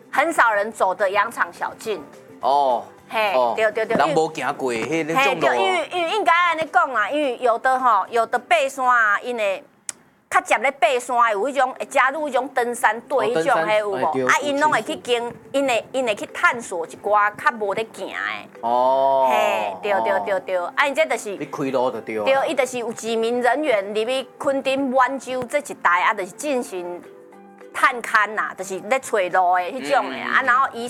很少人走的羊肠小径。 哦， 嘿，对， 人无行过迄那种路。 因为应该安尼讲啦，因为有的爬山啊，因为较接咧爬山的有迄种会加入迄种登山队迄种迄有无？啊，因拢会去经，因会去探索一寡较无咧行的。 哦。 嘿，对，啊，因这就是你开路就对。 对，伊就是有知名人员入去垦丁满洲这一带啊，就是进行探勘呐，就是咧找路的迄种的啊，然后